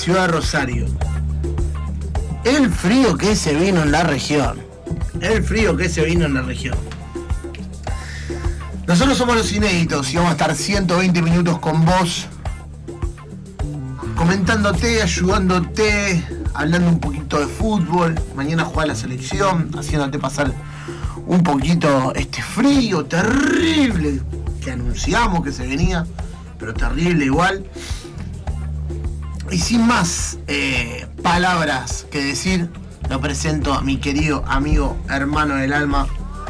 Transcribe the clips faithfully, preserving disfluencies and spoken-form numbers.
ciudad de Rosario. El frío que se vino en la región. El frío que se vino en la región. Nosotros somos los inéditos y vamos a estar ciento veinte minutos con vos, comentándote, ayudándote, hablando un poquito de fútbol. Mañana juega la selección, haciéndote pasar un poquito este frío terrible que anunciamos que se venía, pero terrible igual. Y sin más eh, palabras que decir, lo presento a mi querido amigo, hermano del alma,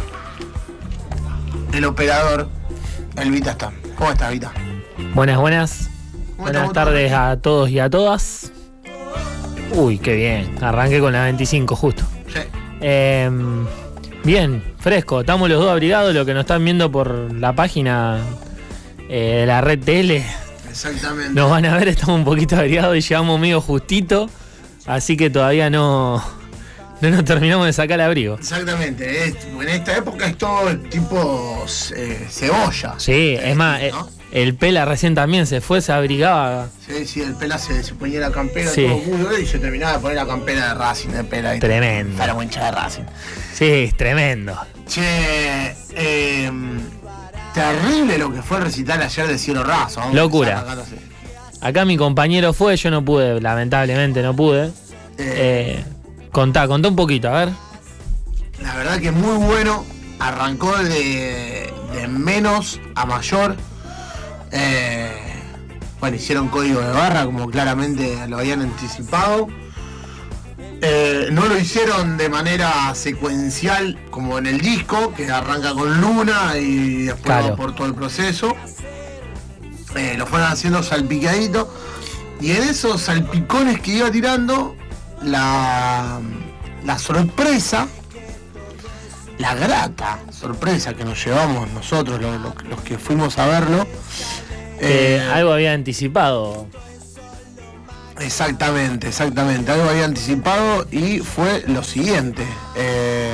el operador, el Vita está. ¿Cómo estás, Vita? Buenas, buenas. Buenas tardes a todos y a todas. Uy, qué bien. Arranqué con la veinticinco justo. Sí. Eh, bien, fresco. Estamos los dos abrigados. Lo que nos están viendo por la página eh, de la red T L. Exactamente. Nos van a ver, estamos un poquito abrigados y llegamos medio justito. Así que todavía no, no nos terminamos de sacar el abrigo. Exactamente. Es, en esta época es todo tipo eh, cebolla. Sí, eh, es más, ¿no? El Pela recién también se fue, se abrigaba. Sí, sí, el Pela se, se ponía la campera, Sí. todo muy duro, y se terminaba de poner la campera de Racing, de Pela. Tremendo. Para hincha de Racing. Sí, tremendo. Che, eh, terrible lo que fue el recital ayer de Cielo Raso. Vamos a Locura. empezar arrancándose. Acá mi compañero fue, yo no pude, lamentablemente no pude. Eh, Eh, contá, contá un poquito, a ver. La verdad que muy bueno. Arrancó de, de menos a mayor. Eh, bueno, hicieron código de barra, como claramente lo habían anticipado. Eh, no lo hicieron de manera secuencial como en el disco, que arranca con Luna y después Claro. va por todo el proceso. Eh, lo fueron haciendo salpicadito. Y en esos salpicones que iba tirando, la, la sorpresa, la grata sorpresa que nos llevamos nosotros, los, los, los que fuimos a verlo. Eh, eh, algo había anticipado. Exactamente, exactamente. Algo había anticipado y fue lo siguiente. Eh,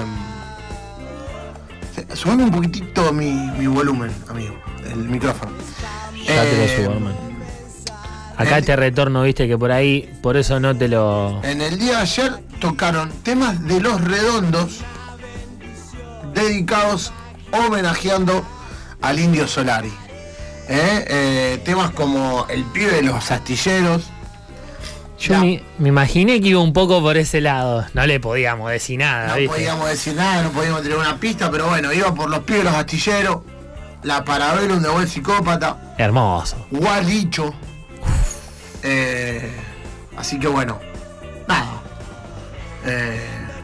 subame un poquitito mi, mi volumen, amigo, el micrófono. Ya te Eh, lo subo, hermano. Acá el- este retorno, viste que por ahí, por eso no te lo... En el día de ayer tocaron temas de Los Redondos dedicados, homenajeando al Indio Solari. ¿Eh? Eh, temas como El pibe de los astilleros. Yo La- me, me imaginé que iba un poco por ese lado. No le podíamos decir nada, No ¿viste? podíamos decir nada, no podíamos tener una pista, pero bueno, iba por Los pibes de los astilleros, La Parabellum de Buen Psicópata, Hermoso. Gualicho. Eh, así que bueno, nada. Eh,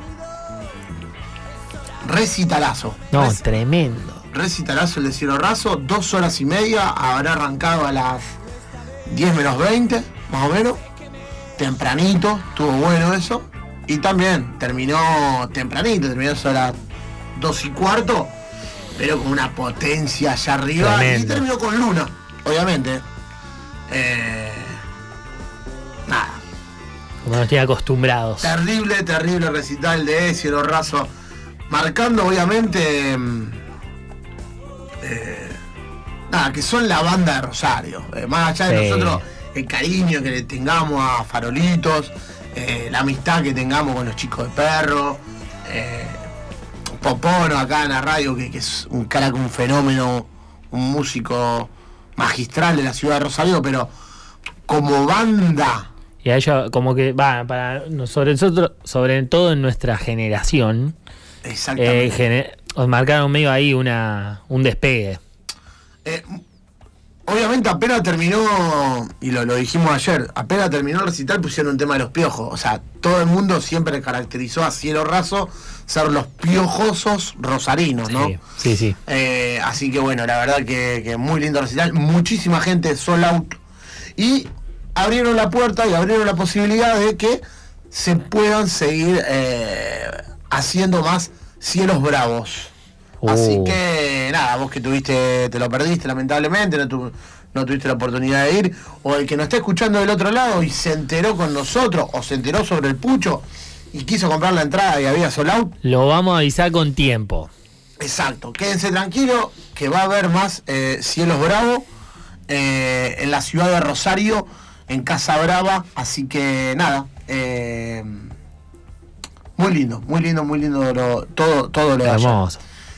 recitalazo. No, Reci- tremendo. recitalazo el de Cielo Raso, dos horas y media, habrá arrancado a las diez menos veinte, más o menos. Tempranito, estuvo bueno eso. Y también terminó tempranito, terminó eso a las dos y cuarto, pero con una potencia allá arriba. Tremendo. Y terminó con Luna, obviamente. Eh, nada. Como nos tiene acostumbrados. Terrible, terrible recital de Cielo Raso. Marcando, obviamente, mm, eh, nada, que son la banda de Rosario. Eh, más allá de Sí. nosotros, el cariño que le tengamos a Farolitos, eh, la amistad que tengamos con los chicos de Perro, eh, Popono acá en la radio, que, que es un caraca, un fenómeno, un músico magistral de la ciudad de Rosario, pero como banda. Y a ellos, como que, va, para sobre, nosotros, sobre todo en nuestra generación, Exactamente. eh, gener- os marcaron medio ahí una un despegue. Eh, obviamente apenas terminó, y lo, lo dijimos ayer, apenas terminó el recital pusieron un tema de los piojos. O sea, todo el mundo siempre caracterizó a Cielo Raso ser los piojosos rosarinos, ¿no? Sí, sí, sí. Eh, así que bueno, la verdad que, que muy lindo recital, muchísima gente sold out. Y abrieron la puerta y abrieron la posibilidad de que se puedan seguir eh, haciendo más Cielos Bravos. Uh. Así que nada, vos que tuviste, te lo perdiste lamentablemente, no, tu, no tuviste la oportunidad de ir, o el que nos está escuchando del otro lado y se enteró con nosotros, o se enteró sobre el Pucho y quiso comprar la entrada y había sold out. Lo vamos a avisar con tiempo. Exacto, quédense tranquilos que va a haber más eh, Cielos Bravos eh, en la ciudad de Rosario. en Casa Brava, así que nada, eh, muy lindo, muy lindo, muy lindo lo, todo, todo lo de ayer. Hermoso.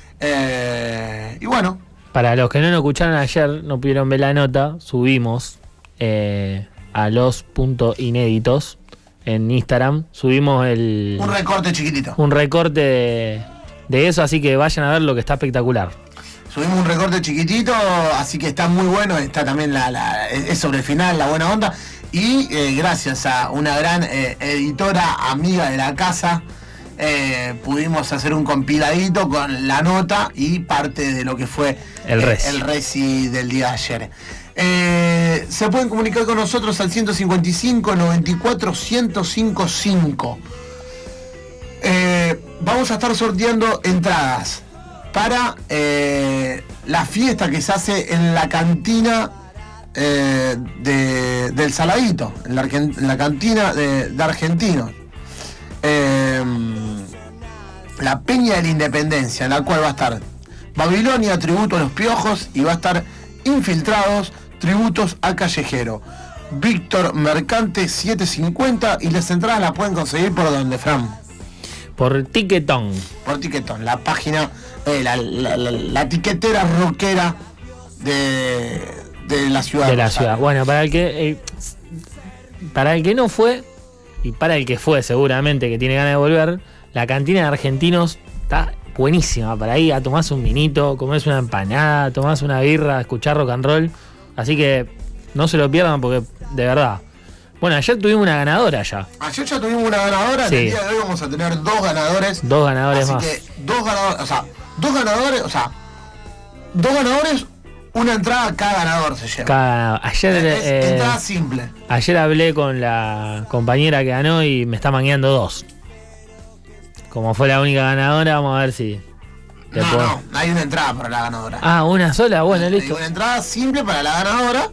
Eh, y bueno. Para los que no nos escucharon ayer, no pudieron ver la nota, subimos eh, a los puntos inéditos en Instagram, subimos el... Un recorte chiquitito. Un recorte de, de eso, así que vayan a ver lo que está espectacular. Subimos un recorte chiquitito, así que está muy bueno, está también la, la es sobre el final, la buena onda. Y eh, gracias a una gran eh, editora, amiga de la casa, eh, pudimos hacer un compiladito con la nota y parte de lo que fue el eh, reci. el reci del día de ayer. Eh, se pueden comunicar con nosotros al ciento cincuenta y cinco, noventa y cuatro, ciento cincuenta y cinco. Eh, vamos a estar sorteando entradas para eh, la fiesta que se hace en la cantina eh, de, del Saladito, en la, en la cantina de, de Argentinos. Eh, la Peña de la Independencia, en la cual va a estar Babilonia, tributo a los piojos, y va a estar Infiltrados, tributos a Callejero. Víctor Mercante setecientos cincuenta, y las entradas las pueden conseguir por donde, Fran. Por Tiquetón. Por Tiquetón, la página, eh, la, la, la, la tiquetera rockera de, de la ciudad. De la ciudad. Bueno, para el que eh, para el que no fue, y para el que fue seguramente, que tiene ganas de volver, la cantina de Argentinos está buenísima para ir a tomarse un vinito, comerse una empanada, tomarse una birra, escuchar rock and roll. Así que no se lo pierdan porque, de verdad. Bueno, ayer tuvimos una ganadora ya. Ayer ya tuvimos una ganadora, sí. En el día de hoy vamos a tener dos ganadores. Dos ganadores así más. Así que dos ganadores, o sea, dos ganadores, o sea, dos ganadores, una entrada cada ganador se lleva. Cada, ayer, es eh, entrada simple. Ayer hablé con la compañera que ganó y me está mangueando dos. Como fue la única ganadora, vamos a ver si... No, puedo... no, hay una entrada para la ganadora. Ah, una sola, bueno, listo. Hay una entrada simple para la ganadora.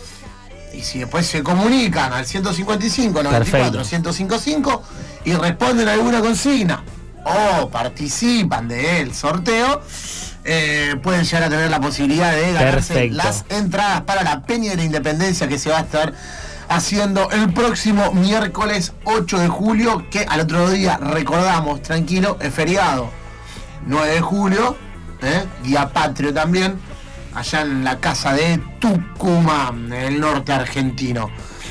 Y si después se comunican al ciento cincuenta y cinco, noventa y cuatro, ciento cincuenta y cinco y responden a alguna consigna o participan del sorteo, eh, pueden llegar a tener la posibilidad de ganarse Perfecto. las entradas para la Peña de la Independencia, que se va a estar haciendo el próximo miércoles ocho de julio, que al otro día, recordamos, tranquilo, es feriado. nueve de julio, ¿eh? Día patrio también, allá en la casa de Tucumán, en el norte argentino.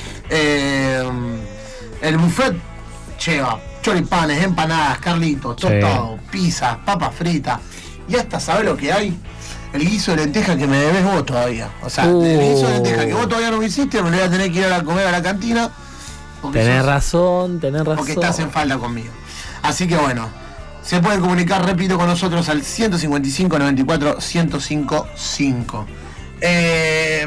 Eh, el buffet lleva choripanes, empanadas, carlitos, tostado, sí. pizzas, papas fritas, y hasta, ¿sabés lo que hay? El guiso de lenteja que me debes vos todavía. O sea, uh. el guiso de lenteja que vos todavía no me hiciste, me lo voy a tener que ir a comer a la cantina. Tenés sos, razón, tenés razón. Porque estás en falta conmigo. Así que bueno, se pueden comunicar, repito, con nosotros al ciento cincuenta y cinco, noventa y cuatro, ciento cincuenta y cinco. Eh,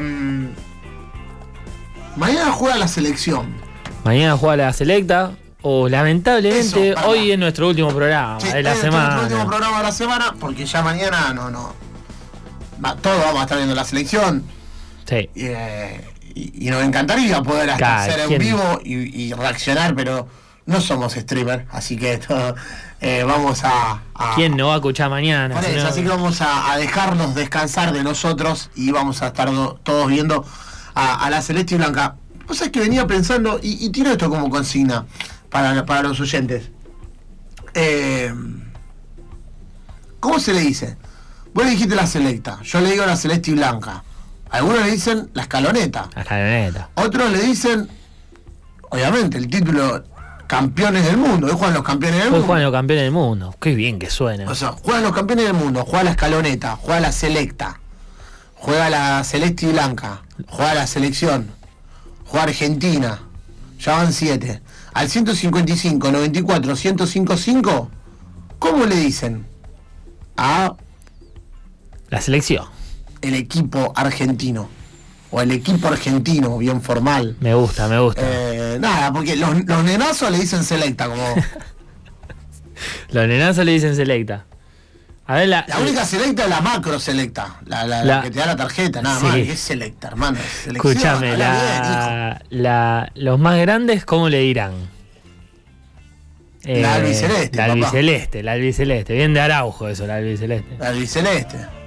mañana juega la selección. Mañana juega la selecta. O oh, lamentablemente Eso, hoy es nuestro último programa sí, de la semana. Nuestro último programa de la semana, porque ya mañana no, no. Va, todos vamos a estar viendo la selección. Sí. Y, eh, y, y nos encantaría poder hasta Cada, hacer en ¿quién? vivo y, y reaccionar, pero no somos streamer, así que esto, eh, vamos a, a. ¿Quién no va a escuchar mañana? Por eso, no... Así que vamos a, a dejarnos descansar de nosotros y vamos a estar do, todos viendo a, a la Celeste y Blanca. O sea, es que venía pensando, y, y tiro esto como consigna para, para los oyentes. Eh, ¿Cómo se le dice? Vos le dijiste la selecta, yo le digo la Celeste y Blanca. Algunos le dicen la escaloneta. La escaloneta. Otros le dicen, obviamente, el título campeones del mundo. Hoy juegan los campeones del Hoy mundo. Hoy juegan los campeones del mundo. Qué bien que suena. O sea, juegan los campeones del mundo, juega la escaloneta, juega la selecta, juega la Celeste y Blanca, juega la selección, juega Argentina. Ya van siete. Al ciento cincuenta y cinco, noventa y cuatro, ciento cincuenta y cinco, ¿cómo le dicen? A la selección. El equipo argentino. O el equipo argentino, bien formal. Me gusta, me gusta. Eh, nada, porque los, los nenazos le dicen selecta, como. Los nenazos le dicen selecta. A ver, la, la única selecta es la macro selecta. La, la, la, la que te da la tarjeta, nada sí. más. Es selecta, hermano. Escúchame, la, bien, la, los más grandes, ¿cómo le dirán? Eh, la albiceleste. La albiceleste, la albiceleste. Bien de Araujo eso, la albiceleste. La albiceleste.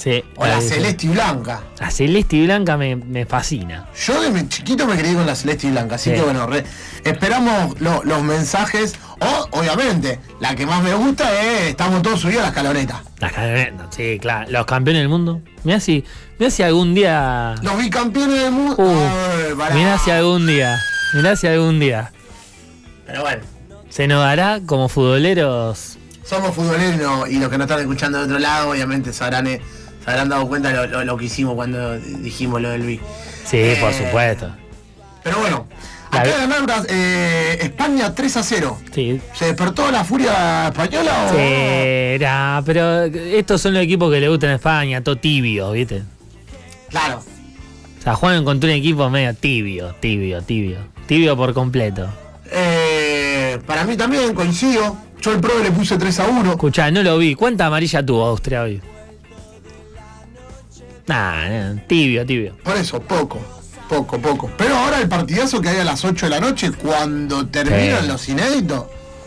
Sí, o la sí. celeste y blanca. La celeste y blanca me, me fascina. Yo de chiquito me crié con la celeste y blanca, así Sí. que bueno, re, esperamos lo, los mensajes. O, obviamente, la que más me gusta es estamos todos subidos a la escaloneta. Las camionetas, sí, claro. Los campeones del mundo. Mirá si, mirá si algún día. Los bicampeones del mundo. Uh, Ay, pará. mirá si algún día. Mirá si algún día. Pero bueno, Se nos dará como futboleros. somos futboleros y, no- y los que nos están escuchando de otro lado, obviamente se habrán, eh, se habrán dado cuenta de lo, lo- lo que hicimos cuando dijimos lo del B. Sí, Eh, por supuesto. Pero bueno, La acá ve- ganaron eh, España tres a cero. Sí. ¿Se despertó la furia española o...? Será, pero estos son los equipos que le gustan a España, todo tibio, ¿viste? Claro. O sea, juegan contra un equipo medio tibio, tibio, tibio. Tibio por completo. Eh, para mí también coincido. Yo el Pro le puse tres a uno. Escuchá, no lo vi. ¿Cuánta amarilla tuvo Austria hoy? Nah, nah, tibio, tibio. Por eso, poco. Poco, poco. Pero ahora el partidazo que hay a las ocho de la noche, cuando terminan Sí. los inéditos.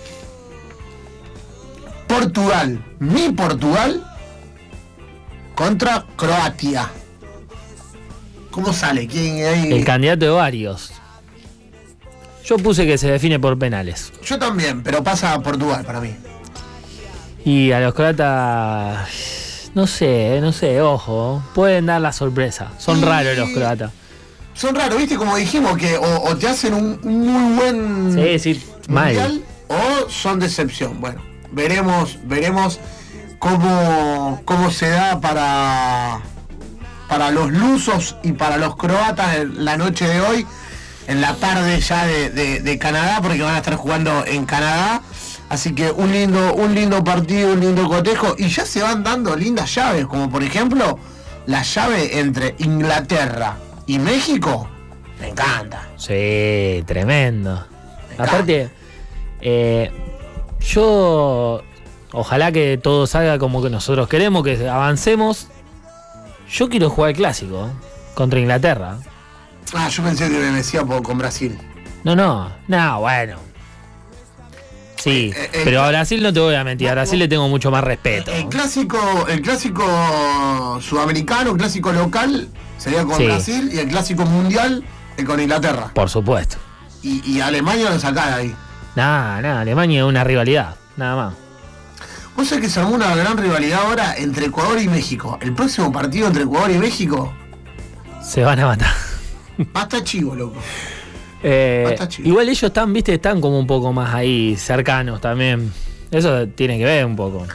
Portugal, mi Portugal contra Croacia. ¿Cómo sale? ¿Quién hay? El candidato de varios. Yo puse que se define por penales. Yo también, pero pasa a Portugal para mí. Y a los croatas, no sé, no sé, ojo, pueden dar la sorpresa. Son Y- raros los croatas. Son raros, ¿viste? Como dijimos, que o, o te hacen un, un muy buen Sí, sí, mundial mal. o son decepción. Bueno, veremos, veremos cómo, cómo se da para, para los lusos y para los croatas en la noche de hoy, en la tarde ya de, de- de Canadá, porque van a estar jugando en Canadá. Así que un lindo, un lindo partido, un lindo cotejo, y ya se van dando lindas llaves, como por ejemplo la llave entre Inglaterra y México. Me encanta. Sí, tremendo. Me encanta. Aparte, eh, yo ojalá que todo salga como que nosotros queremos, que avancemos. Yo quiero jugar el clásico contra Inglaterra. Ah, yo pensé que me decía por- con Brasil. No, no, no, bueno. Sí, Eh, eh, pero a Brasil no te voy a mentir, a no, Brasil no. le tengo mucho más respeto. El clásico, el clásico sudamericano, el clásico local sería con Sí. Brasil, y el clásico mundial es con Inglaterra. Por supuesto. Y, y Alemania lo sacá de ahí. Nada, nada, Alemania es una rivalidad, nada más. Vos sabés que se armó una gran rivalidad ahora entre Ecuador y México. El próximo partido entre Ecuador y México Se van a matar. va a estar chivo, loco. Eh, Basta, chico. igual ellos están, viste, están como un poco más ahí, cercanos también. Eso tiene que ver un poco.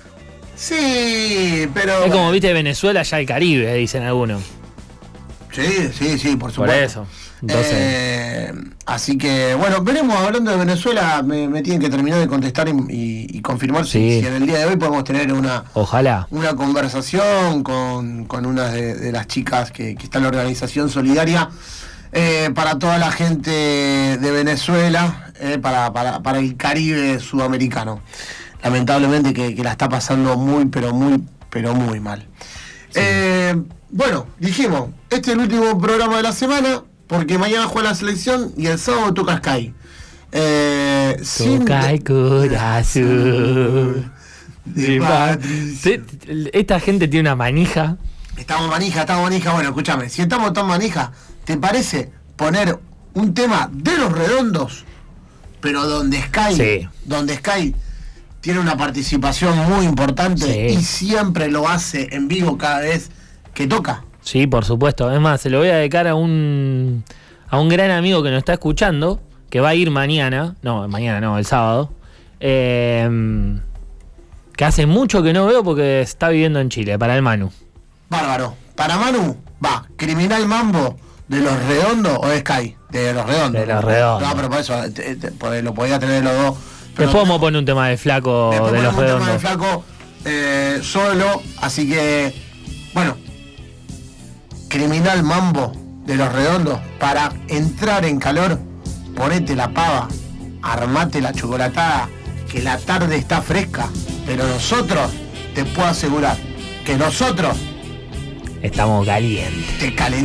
Sí, pero. Es como, viste, Venezuela ya el Caribe, dicen algunos. Sí, sí, sí, por Por supuesto. eso. Entonces, Eh, así que, bueno, veremos. Hablando de Venezuela, me, me tienen que terminar de contestar y, y- y confirmar si, Sí. si en el día de hoy podemos tener una, ojalá. una conversación con, con una de, de las chicas que, que está en la organización solidaria eh, para toda la gente de Venezuela, eh, para, para, para el Caribe sudamericano. Lamentablemente que, que la está pasando muy, pero muy, pero muy mal. Eh, bueno, dijimos, este es el último programa de la semana, porque mañana juega la selección y el sábado toca Sky. Eh, sin Toca el de- corazón. de Patricia. Sí, esta gente tiene una manija. Estamos manija, estamos manija. Bueno, escúchame, si estamos tan manija, ¿te parece poner un tema de Los Redondos, pero donde Sky, Sí. donde Sky tiene una participación muy importante Sí. y siempre lo hace en vivo cada vez que toca? Sí, por supuesto. Es más, se lo voy a dedicar a un a un gran amigo que nos está escuchando, que va a ir mañana, no, mañana no, el sábado, eh, que hace mucho que no veo porque está viviendo en Chile, para el Manu. Bárbaro. Para Manu, va, Criminal Mambo de Los Redondos o de Sky, de Los Redondos. De Los Redondos. No, pero por eso, te- te- por- lo podía tener los dos. Pero Después vamos a poner un tema de flaco después de Los ponemos un tema de Redondos. Flaco eh, solo, así que, bueno, Criminal Mambo de Los Redondos, para entrar en calor, ponete la pava, armate la chocolatada, que la tarde está fresca, pero nosotros, te puedo asegurar, que nosotros Estamos calientes. te calentamos.